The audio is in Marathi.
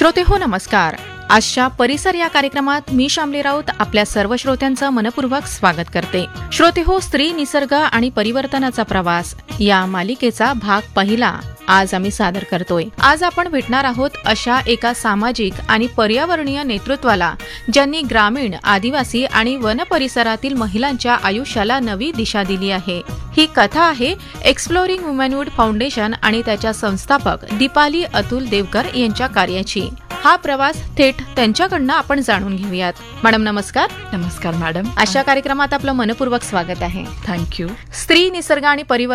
श्रोते हो नमस्कार. आजच्या परिसर या कार्यक्रमात मी शामली राऊत आपल्या सर्व श्रोत्यांचं मनपूर्वक स्वागत करते. श्रोते हो, स्त्री, निसर्ग आणि परिवर्तनाचा प्रवास या मालिकेचा भाग पहिला आज आम्ही सादर करतोय. आज आपण भेटणार आहोत अशा एका सामाजिक आणि पर्यावरणीय नेतृत्वाला ज्यांनी ग्रामीण, आदिवासी आणि वन परिसरातील महिलांच्या आयुष्याला नवी दिशा दिली आहे. ही कथा आहे एक्सप्लोरिंग वुमनहुड फाउंडेशन आणि त्याच्या संस्थापक दीपाली अतुल देवकर यांच्या कार्याची. हा प्रवास थेट त्यांच्याकडनं आपण जाणून घेऊयात. मॅडम नमस्कार. नमस्कार मॅडम. अशा कार्यक्रमात आपलं मनपूर्वक स्वागत आहे. थँक्यू. स्त्री, निसर्ग आणि